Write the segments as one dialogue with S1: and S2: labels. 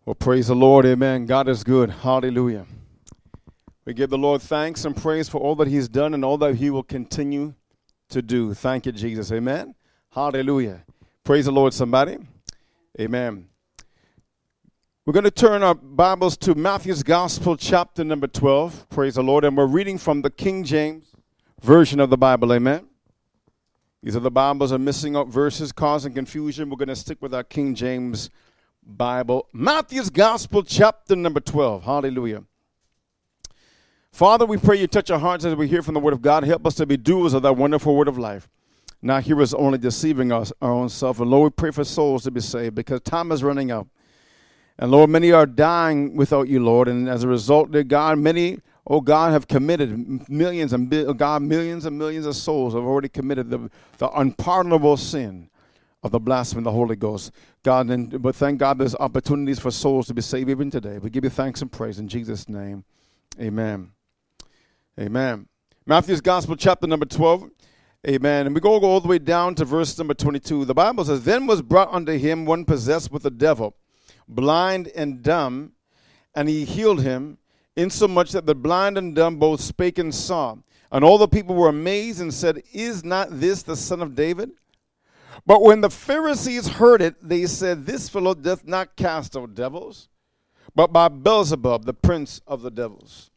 S1: Well, praise the Lord, amen. God is good. Hallelujah. We give the Lord thanks and praise for all that he's done and all that he will continue to do. Thank you, Jesus. Amen. Hallelujah. Praise the Lord, somebody. Amen. We're going to turn our Bibles to Matthew's Gospel, chapter number 12. Praise the Lord. And we're reading from the King James Version of the Bible. Amen. These are the Bibles are missing up verses, causing confusion. We're going to stick with our King James Bible. Matthew's Gospel, chapter number 12. Hallelujah. Father, we pray you touch our hearts as we hear from the Word of God. Help us to be doers of that wonderful Word of life. Not hearers only deceiving us, our own self. And Lord, we pray for souls to be saved because time is running out. And Lord, many are dying without you, Lord. And as a result, dear God, many, oh God, have committed millions and millions of souls have already committed the unpardonable sin of the blasphemy of the Holy Ghost. God, but thank God there's opportunities for souls to be saved even today. We give you thanks and praise in Jesus' name. Amen. Amen. Matthew's Gospel, chapter number 12. Amen. And we go all the way down to verse number 22. The Bible says, Then was brought unto him one possessed with a devil, blind and dumb, and he healed him, insomuch that the blind and dumb both spake and saw. And all the people were amazed and said, Is not this the son of David? But when the Pharisees heard it, they said, This fellow doth not cast out devils, but by Beelzebub, the prince of the devils.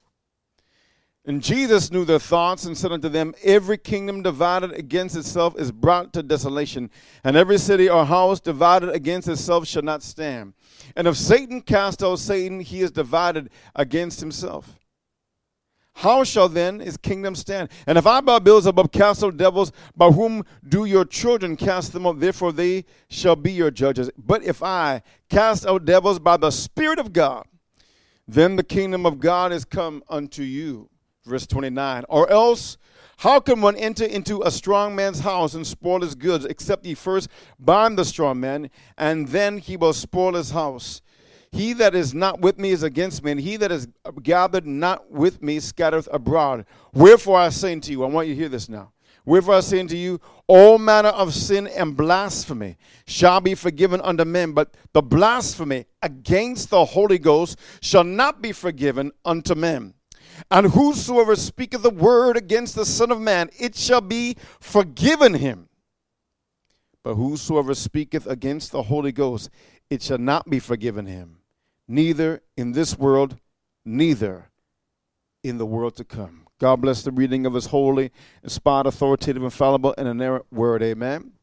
S1: And Jesus knew their thoughts and said unto them, Every kingdom divided against itself is brought to desolation, and every city or house divided against itself shall not stand. And if Satan cast out Satan, he is divided against himself. How shall then his kingdom stand? And if I by Beelzebub cast out devils, by whom do your children cast them out? Therefore they shall be your judges. But if I cast out devils by the Spirit of God, then the kingdom of God is come unto you. Verse 29. Or else, how can one enter into a strong man's house and spoil his goods, except ye first bind the strong man, and then he will spoil his house? He that is not with me is against me, and he that is gathered not with me scattereth abroad. Wherefore I say unto you, I want you to hear this now. Wherefore I say unto you, all manner of sin and blasphemy shall be forgiven unto men, but the blasphemy against the Holy Ghost shall not be forgiven unto men. And whosoever speaketh the word against the Son of Man, it shall be forgiven him. But whosoever speaketh against the Holy Ghost, it shall not be forgiven him, neither in this world, neither in the world to come. God bless the reading of his holy, inspired, authoritative, infallible, and inerrant word. Amen.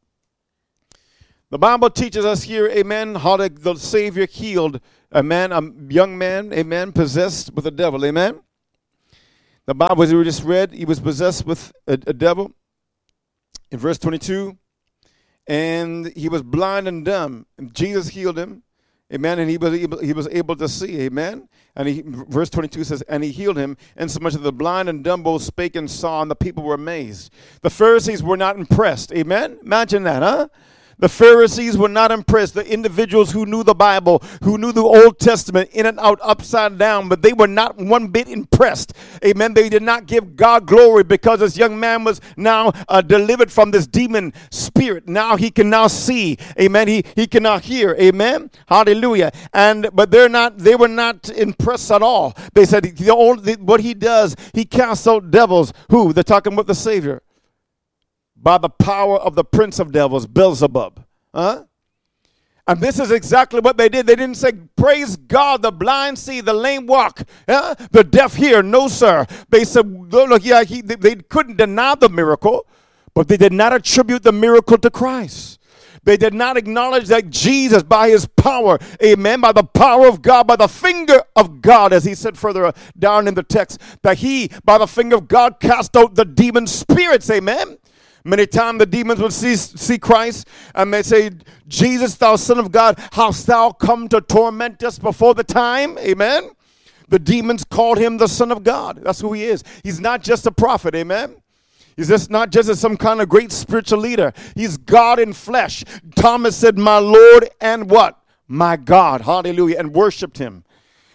S1: The Bible teaches us here, amen, how the Savior healed a young man, amen, possessed with a devil. Amen. The Bible, as we just read, he was possessed with a devil in verse 22, and he was blind and dumb. And Jesus healed him, amen, and he was able to see, amen. And verse 22 says, and he healed him, insomuch that the blind and dumb both spake and saw, and the people were amazed. The Pharisees were not impressed, amen. Imagine that, huh? The Pharisees were not impressed. The individuals who knew the Bible, who knew the Old Testament in and out, upside down, but they were not one bit impressed. Amen. They did not give God glory because this young man was now delivered from this demon spirit. Now he can now see. Amen. He can now hear. Amen. Hallelujah. But they were not impressed at all. They said what he does, he casts out devils. Who? They're talking about the Savior. By the power of the prince of devils, Beelzebub. And this is exactly what they did. They didn't say, praise God, the blind see, the lame walk, the deaf hear. No, sir. They said, look, yeah, they couldn't deny the miracle, but they did not attribute the miracle to Christ. They did not acknowledge that Jesus, by his power, amen, by the power of God, by the finger of God, as he said further down in the text, that he, by the finger of God, cast out the demon spirits, amen. Many times the demons would see Christ and they say, Jesus, thou Son of God, hast thou come to torment us before the time? Amen. The demons called him the Son of God. That's who he is. He's not just a prophet. Amen. He's just not just some kind of great spiritual leader. He's God in flesh. Thomas said, my Lord and what? My God. Hallelujah. And worshiped him.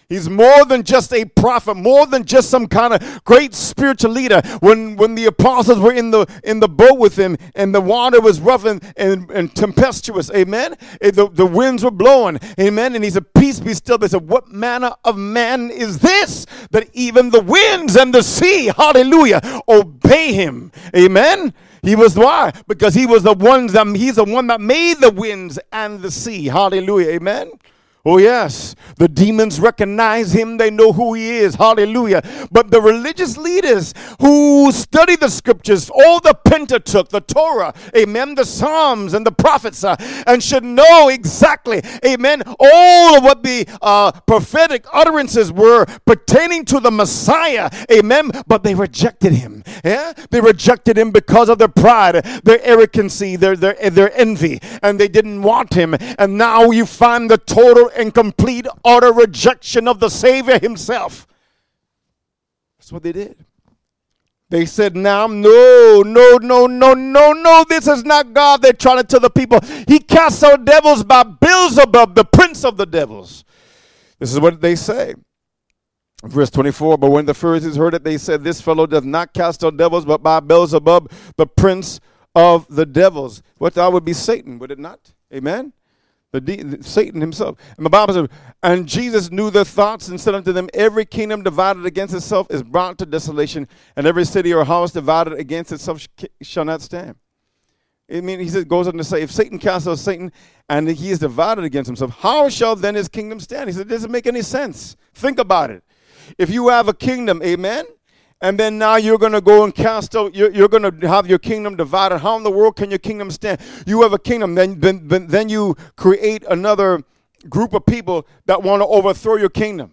S1: He's more than just a prophet, more than just some kind of great spiritual leader. When the apostles were in the boat with him and the water was rough and tempestuous, amen? The winds were blowing, amen? And he said, peace be still. They said, what manner of man is this that even the winds and the sea, hallelujah, obey him, amen? He was why? Because he's the one that made the winds and the sea, hallelujah, amen? Oh, yes. The demons recognize him. They know who he is. Hallelujah. But the religious leaders who study the scriptures, all the Pentateuch, the Torah, amen, the Psalms and the prophets, and should know exactly, amen, all of what the prophetic utterances were pertaining to the Messiah, amen, but they rejected him. Yeah? They rejected him because of their pride, their arrogancy, their envy, and they didn't want him. And now you find the total and complete utter rejection of the Savior himself. That's what they did. They said, now, no, this is not God. They're trying to tell the people, he casts out devils by Beelzebub, the prince of the devils. This is what they say. Verse 24, but when the Pharisees heard it, they said, this fellow does not cast out devils, but by Beelzebub, the prince of the devils. What that would be Satan, would it not? Amen? Satan himself. And the Bible says, and Jesus knew their thoughts and said unto them, every kingdom divided against itself is brought to desolation, and every city or house divided against itself shall not stand. I mean, he says, goes on to say, if Satan casts out Satan and he is divided against himself, how shall then his kingdom stand? He said, it doesn't make any sense. Think about it. If you have a kingdom, amen, and then now you're going to go and cast out, you're going to have your kingdom divided. How in the world can your kingdom stand? You have a kingdom, then you create another group of people that want to overthrow your kingdom.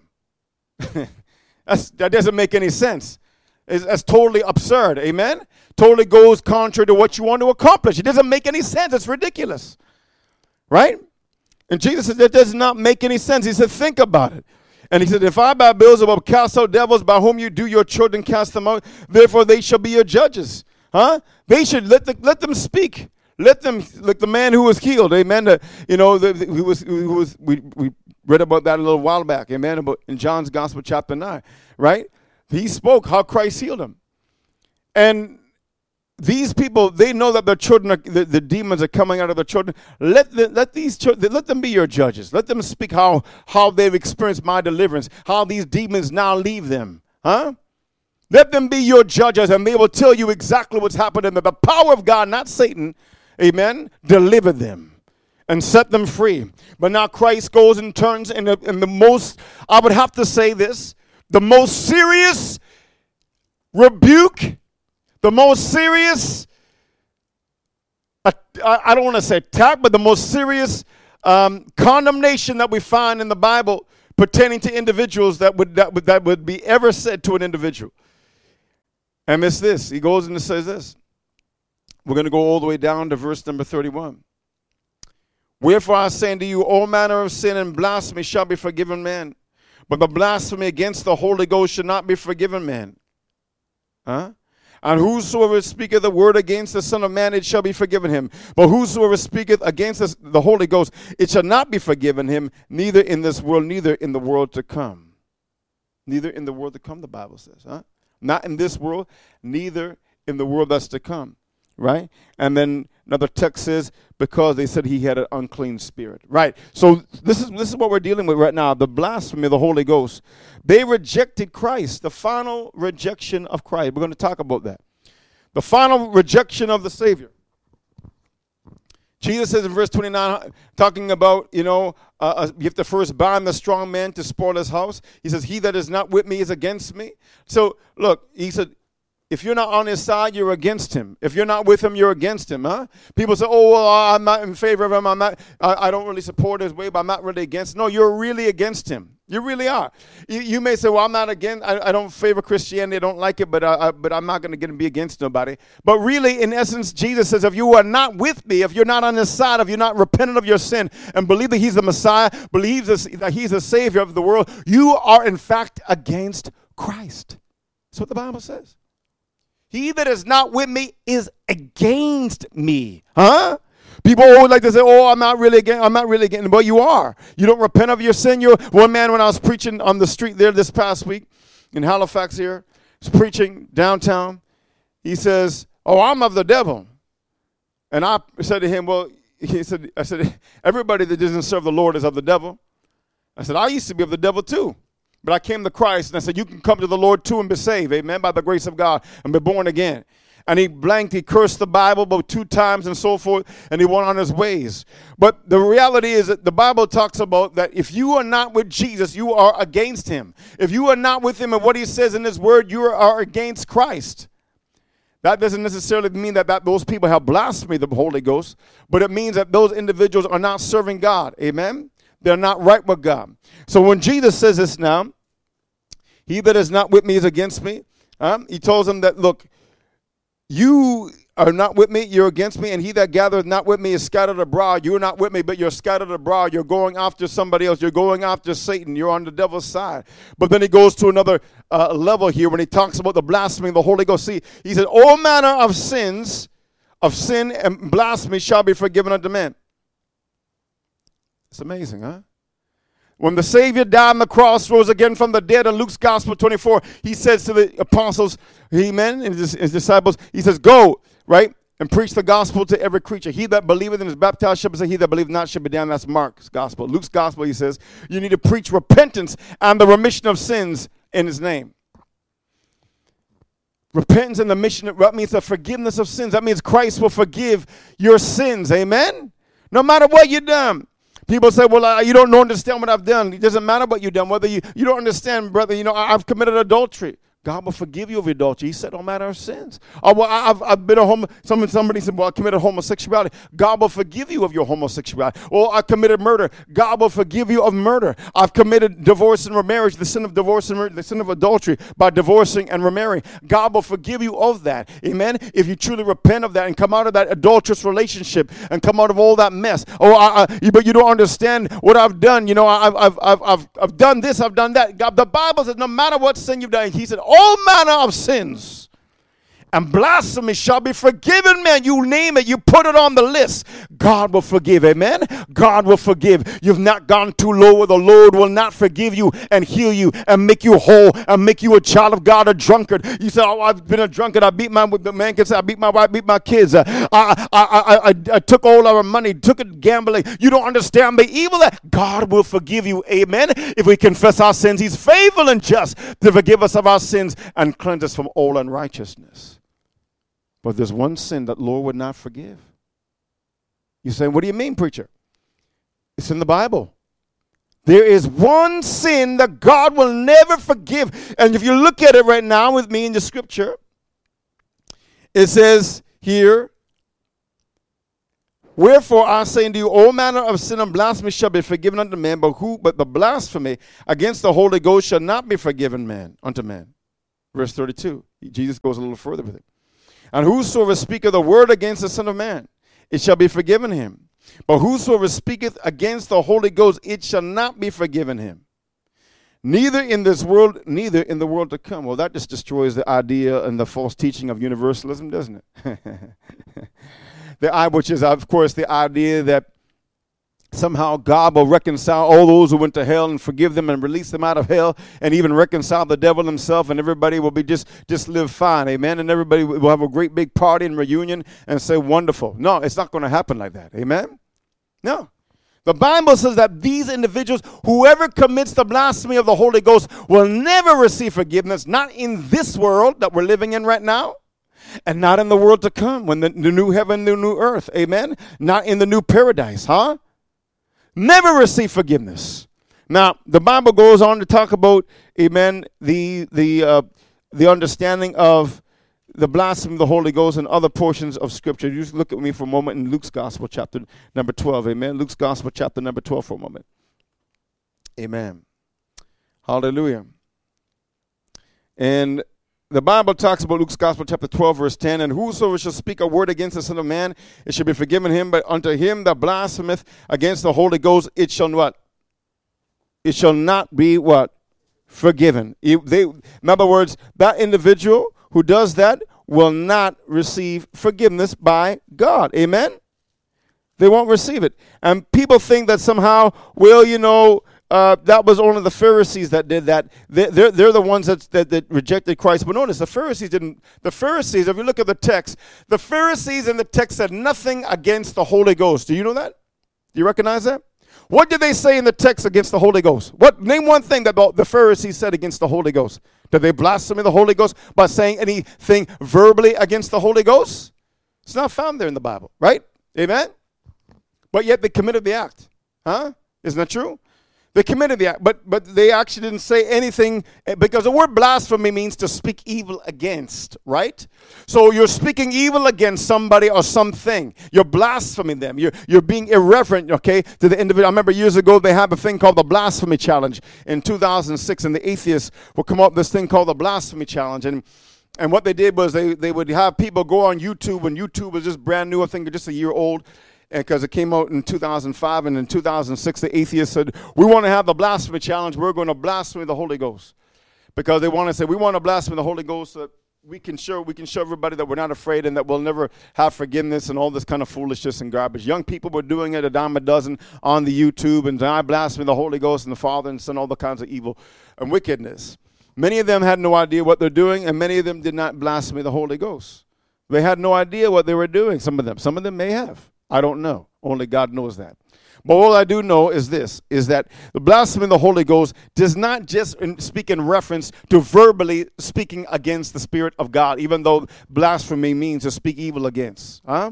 S1: That doesn't make any sense. That's totally absurd, amen? Totally goes contrary to what you want to accomplish. It doesn't make any sense. It's ridiculous, right? And Jesus said that does not make any sense. He said, think about it. And he said, if I by Beelzebub cast out devils, by whom you do your children cast them out, therefore they shall be your judges. Huh? They should let them speak. Let them, like the man who was healed, amen. We read about that a little while back, amen, about in John's Gospel chapter 9, right? He spoke how Christ healed him. And these people, they know that their children, the demons are coming out of their children. Let them be your judges. Let them speak how they've experienced my deliverance, how these demons now leave them. Huh? Let them be your judges, and they will tell you exactly what's happening. The power of God, not Satan, amen, delivered them and set them free. But now Christ goes and turns in the most, I would have to say this, the most serious rebuke, the most serious, I don't want to say attack, but the most serious condemnation that we find in the Bible pertaining to individuals that would be ever said to an individual. And it's this. He goes and says this. We're going to go all the way down to verse number 31. Wherefore I say unto you, all manner of sin and blasphemy shall be forgiven man, but the blasphemy against the Holy Ghost shall not be forgiven man. Huh? And whosoever speaketh the word against the Son of Man, it shall be forgiven him. But whosoever speaketh against the Holy Ghost, it shall not be forgiven him, neither in this world, neither in the world to come. Neither in the world to come, the Bible says. Huh? Not in this world, neither in the world that's to come. Right? And then another text says, because they said he had an unclean spirit. Right. So this is what we're dealing with right now. The blasphemy of the Holy Ghost. They rejected Christ. The final rejection of Christ. We're going to talk about that. The final rejection of the Savior. Jesus says in verse 29, talking about, you have to first bind the strong man to spoil his house. He says, he that is not with me is against me. So, look, he said, if you're not on his side, you're against him. If you're not with him, you're against him. Huh? People say, oh, well, I'm not in favor of him. I don't really support his way, but I'm not really against. No, you're really against him. You really are. You may say, well, I'm not against. I don't favor Christianity. I don't like it, but I'm not going to be against nobody. But really, in essence, Jesus says, if you are not with me, if you're not on his side, if you're not repentant of your sin and believe that he's the Messiah, believe that he's the Savior of the world, you are, in fact, against Christ. That's what the Bible says. He that is not with me is against me. Huh? People always like to say, "Oh, I'm not really getting," but you are. You don't repent of your sin. One man, when I was preaching on the street there this past week in Halifax here, was preaching downtown. He says, "Oh, I'm of the devil," and I said to him, "Well," I said, "Everybody that doesn't serve the Lord is of the devil." I said, "I used to be of the devil too, but I came to Christ, and I said, you can come to the Lord too and be saved, amen, by the grace of God, and be born again." And he cursed the Bible about 2 times and so forth, and he went on his ways. But the reality is that the Bible talks about that if you are not with Jesus, you are against him. If you are not with him and what he says in his word, you are against Christ. That doesn't necessarily mean that those people have blasphemed the Holy Ghost, but it means that those individuals are not serving God, amen? They're not right with God. So when Jesus says this now, he that is not with me is against me. He tells them that, look, you are not with me, you're against me, and he that gathereth not with me is scattered abroad. You're not with me, but you're scattered abroad. You're going after somebody else. You're going after Satan. You're on the devil's side. But then he goes to another level here when he talks about the blasphemy of the Holy Ghost. See, he said, all manner of sins, of sin and blasphemy shall be forgiven unto men. It's amazing, huh? When the Savior died on the cross, rose again from the dead, in Luke's Gospel 24, he says to the apostles, amen, and his disciples, he says, go, right, and preach the gospel to every creature. He that believeth and is baptized shall be saved. He that believeth not shall be damned. That's Mark's Gospel. Luke's Gospel, he says, you need to preach repentance and the remission of sins in his name. Repentance and the mission, that means the forgiveness of sins. That means Christ will forgive your sins, amen? No matter what you've done. People say, well, you don't understand what I've done. It doesn't matter what you've done. Whether you don't understand, brother, I've committed adultery. God will forgive you of adultery. He said, no matter of sins. Oh, well, I've been a somebody said, well, I committed homosexuality. God will forgive you of your homosexuality. Or I committed murder. God will forgive you of murder. I've committed divorce and remarriage, the sin of divorce and the sin of adultery by divorcing and remarrying. God will forgive you of that. Amen? If you truly repent of that and come out of that adulterous relationship and come out of all that mess. Oh, but you don't understand what I've done. I've done this, I've done that. God, the Bible says no matter what sin you've done, he said, all manner of sins and blasphemy shall be forgiven, man. You name it, you put it on the list. God will forgive, amen? God will forgive. You've not gone too low where the Lord will not forgive you and heal you and make you whole and make you a child of God, a drunkard. You say, oh, I've been a drunkard. I beat my wife, beat my kids. I took all our money, took it gambling. You don't understand the evil that God will forgive you, amen? If we confess our sins, he's faithful and just to forgive us of our sins and cleanse us from all unrighteousness. But there's one sin that Lord would not forgive. You say, what do you mean, preacher? It's in the Bible. There is one sin that God will never forgive. And if you look at it right now with me in the scripture, it says here, wherefore I say unto you, all manner of sin and blasphemy shall be forgiven unto men, but the blasphemy against the Holy Ghost shall not be forgiven unto man. Verse 32. Jesus goes a little further with it. And whosoever speaketh the word against the Son of Man, it shall be forgiven him. But whosoever speaketh against the Holy Ghost, it shall not be forgiven him. Neither in this world, neither in the world to come. Well, that just destroys the idea and the false teaching of universalism, doesn't it? Which is, of course, the idea that somehow God will reconcile all those who went to hell and forgive them and release them out of hell and even reconcile the devil himself, and everybody will be just live fine, amen? And everybody will have a great big party and reunion and say, wonderful. No, it's not going to happen like that, amen? No. The Bible says that these individuals, whoever commits the blasphemy of the Holy Ghost, will never receive forgiveness, not in this world that we're living in right now, and not in the world to come, when the new heaven, the new earth, amen? Not in the new paradise, huh? Never receive forgiveness. Now, the Bible goes on to talk about, amen, the understanding of the blasphemy of the Holy Ghost and other portions of Scripture. You just look at me for a moment in Luke's Gospel, chapter number 12, amen. Luke's Gospel, chapter number 12 for a moment. Amen. Hallelujah. And the Bible talks about Luke's Gospel, chapter 12, verse 10, and whosoever shall speak a word against the Son of Man, it shall be forgiven him, but unto him that blasphemeth against the Holy Ghost, it shall what? It shall not be what? Forgiven. In other words, that individual who does that will not receive forgiveness by God. Amen? They won't receive it. And people think that somehow, well, that was only the Pharisees that did that. They're the ones that rejected Christ. But notice, the Pharisees didn't. The Pharisees, if you look at the text, the Pharisees in the text said nothing against the Holy Ghost. Do you know that? Do you recognize that? What did they say in the text against the Holy Ghost? Name one thing that the Pharisees said against the Holy Ghost. Did they blaspheme the Holy Ghost by saying anything verbally against the Holy Ghost? It's not found there in the Bible, right? Amen? But yet they committed the act. Huh? Isn't that true? They committed the act, but they actually didn't say anything, because the word blasphemy means to speak evil against, right? So you're speaking evil against somebody or something. You're blaspheming them. You're being irreverent, okay, to the individual. I remember years ago they had a thing called the Blasphemy Challenge in 2006, and the atheists would come up with this thing called the Blasphemy Challenge. And what they did was they would have people go on YouTube, when YouTube was just brand new, I think just a year old, because it came out in 2005, and in 2006 the atheists said, we want to have the blasphemy challenge. We're going to blaspheme the Holy Ghost, because they want to say, we want to blaspheme the Holy Ghost so that we can show everybody that we're not afraid and that we'll never have forgiveness and all this kind of foolishness and garbage. Young people were doing it a dime a dozen on the YouTube, and I blaspheme the Holy Ghost and the Father and Son, all the kinds of evil and wickedness. Many of them had no idea what they're doing, and many of them did not blaspheme the Holy Ghost. They had no idea what they were doing, some of them may have. I don't know. Only God knows that. But all I do know is this, is that the blasphemy of the Holy Ghost does not just speak in reference to verbally speaking against the Spirit of God, even though blasphemy means to speak evil against. Huh?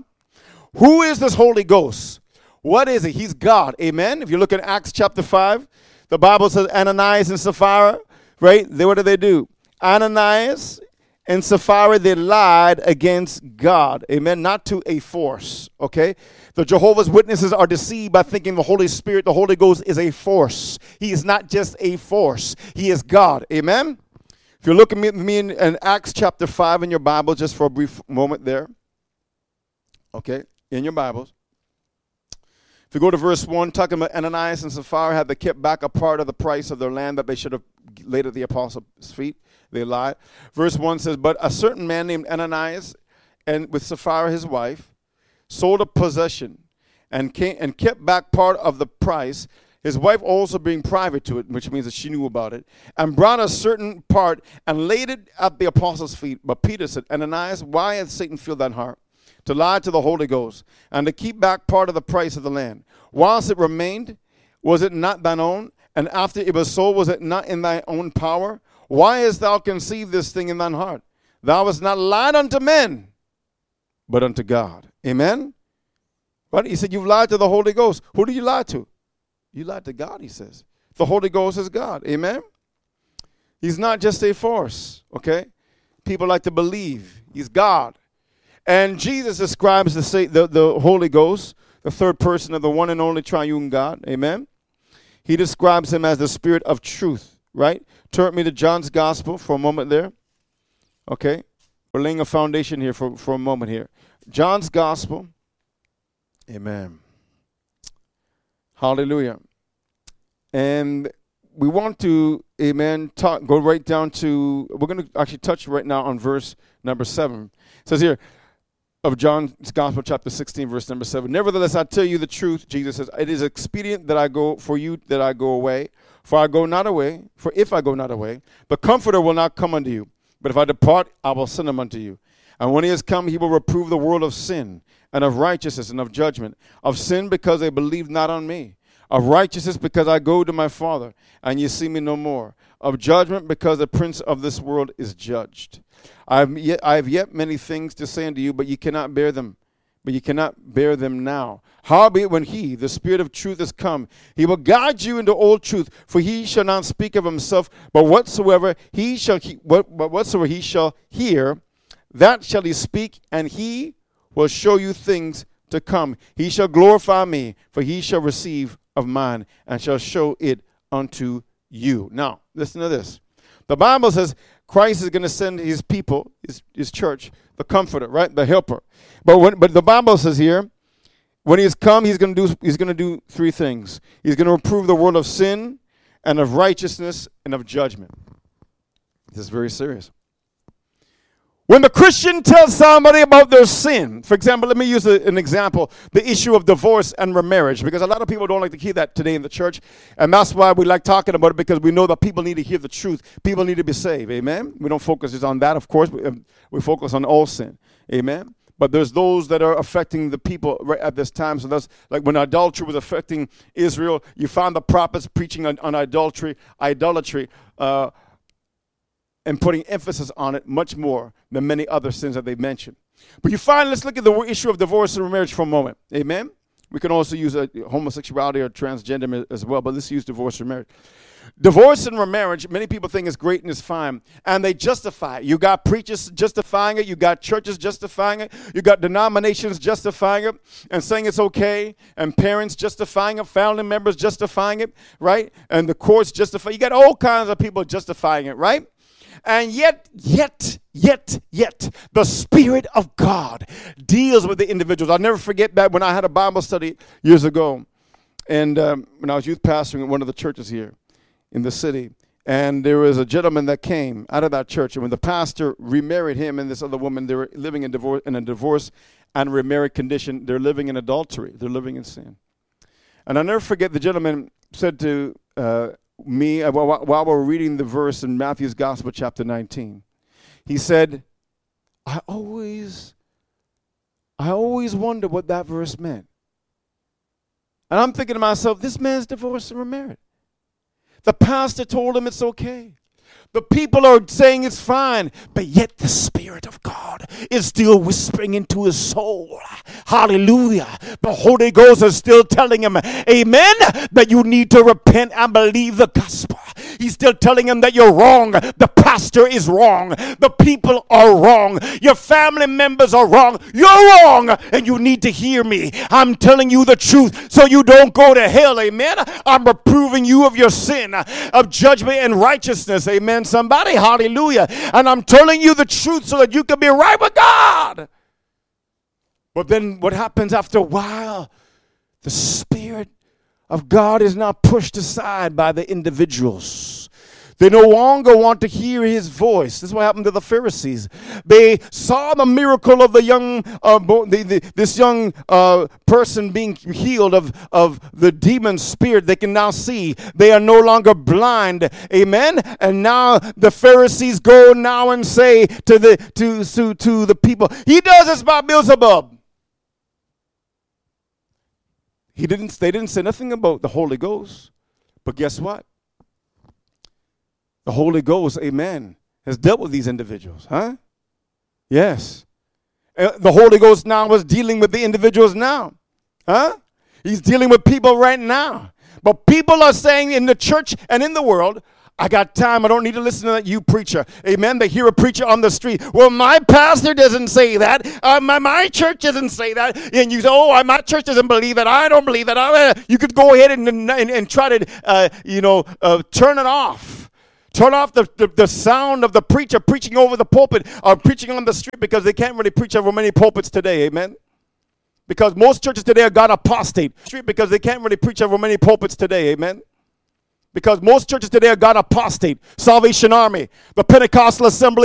S1: Who is this Holy Ghost? What is he? He's God. Amen? If you look at Acts chapter 5, the Bible says Ananias and Sapphira, right? What do? Ananias and Sapphira, they lied against God. Amen. Not to a force. Okay. The Jehovah's Witnesses are deceived by thinking the Holy Spirit, the Holy Ghost, is a force. He is not just a force. He is God. Amen. If you're looking at me in Acts chapter 5 in your Bible, just for a brief moment there. Okay. In your Bibles. If you go to verse 1, talking about Ananias and Sapphira had they kept back a part of the price of their land that they should have laid at the apostles' feet. They lied. Verse 1 says, but a certain man named Ananias, and with Sapphira his wife, sold a possession and kept back part of the price, his wife also being private to it, which means that she knew about it, and brought a certain part and laid it at the apostles' feet. But Peter said, Ananias, why hath Satan filled thine heart to lie to the Holy Ghost, and to keep back part of the price of the land? Whilst it remained, was it not thine own? And after it was sold, was it not in thy own power? Why hast thou conceived this thing in thine heart? Thou hast not lied unto men, but unto God. Amen? But he said, you've lied to the Holy Ghost. Who do you lie to? You lied to God, he says. The Holy Ghost is God. Amen? He's not just a force, okay? People like to believe he's God. And Jesus describes the Holy Ghost, the third person of the one and only triune God. Amen? He describes him as the Spirit of truth, right? Turn with me to John's Gospel for a moment there. Okay? We're laying a foundation here for a moment here. John's Gospel. Amen. Hallelujah. And we want to, amen, go right down to, we're going to actually touch right now on verse number 7. It says here, of John's Gospel, chapter 16, verse number 7. Nevertheless, I tell you the truth, Jesus says, it is expedient that I go away. For if I go not away, the Comforter will not come unto you. But if I depart, I will send him unto you. And when he has come, he will reprove the world of sin, and of righteousness, and of judgment. Of sin, because they believe not on me. Of righteousness, because I go to my Father, and ye see me no more. Of judgment, because the prince of this world is judged. I have yet many things to say unto you, but ye cannot bear them. But ye cannot bear them now. Howbeit, when he, the Spirit of truth, is come, he will guide you into all truth. For he shall not speak of himself, but whatsoever he shall hear, that shall he speak, and he will show you things to come. He shall glorify me, for he shall receive of mine, and shall show it unto you. Now, listen to this. The Bible says Christ is going to send his people, his church, the Comforter, right? The Helper. But the Bible says here, when he has come, he's going to do three things. He's going to reprove the world of sin, and of righteousness, and of judgment. This is very serious. When the Christian tells somebody about their sin, for example, let me use an example, the issue of divorce and remarriage, because a lot of people don't like to hear that today in the church, and that's why we like talking about it, because we know that people need to hear the truth. People need to be saved, amen? We don't focus just on that, of course. We focus on all sin, amen? But there's those that are affecting the people right at this time. So that's like when idolatry was affecting Israel, you found the prophets preaching on idolatry, and putting emphasis on it much more than many other sins that they mentioned. But you find, let's look at the issue of divorce and remarriage for a moment. Amen? We can also use homosexuality or transgender as well, but let's use divorce and remarriage. Divorce and remarriage, many people think is great and is fine, and they justify it. You got preachers justifying it. You got churches justifying it. You got denominations justifying it and saying it's okay, and parents justifying it, family members justifying it, right? And the courts justify. You got all kinds of people justifying it, right? And yet, the Spirit of God deals with the individuals. I'll never forget that when I had a Bible study years ago, and when I was youth pastoring at one of the churches here in the city, and there was a gentleman that came out of that church, and when the pastor remarried him and this other woman, they were living in a divorce and remarried condition. They're living in adultery. They're living in sin. And I'll never forget the gentleman said to me while we were reading the verse in Matthew's Gospel, chapter 19. He said, I always wonder what that verse meant. And I'm thinking to myself, this man's divorced and remarried. The pastor told him it's okay. The people are saying it's fine, but yet the Spirit of God is still whispering into his soul. Hallelujah. The Holy Ghost is still telling him, amen, that you need to repent and believe the gospel. He's still telling him that you're wrong. The pastor is wrong. The people are wrong. Your family members are wrong. You're wrong, and you need to hear me. I'm telling you the truth so you don't go to hell, amen. I'm reproving you of your sin, of judgment and righteousness, amen. Somebody, hallelujah. And I'm telling you the truth so that you can be right with God. But then what happens after a while? The Spirit of God is now pushed aside by the individuals. They no longer want to hear his voice. This is what happened to the Pharisees. They saw the miracle of the young, this young person being healed of the demon spirit. They can now see. They are no longer blind. Amen. And now the Pharisees go now and say to the people, he does this by Beelzebub. They didn't say nothing about the Holy Ghost. But guess what? The Holy Ghost, amen, has dealt with these individuals, huh? Yes. The Holy Ghost now is dealing with the individuals now, huh? He's dealing with people right now. But people are saying in the church and in the world, I got time. I don't need to listen to that you preacher. Amen. They hear a preacher on the street. Well, my pastor doesn't say that. My church doesn't say that. And you say, oh, my church doesn't believe that. I don't believe that. You could go ahead and try to, turn it off. Turn off the sound of the preacher preaching over the pulpit or preaching on the street, because they can't really preach over many pulpits today. Amen. Because most churches today are gone apostate. Because they can't really preach over many pulpits today. Amen. Because most churches today are gone apostate. Salvation Army, the Pentecostal Assembly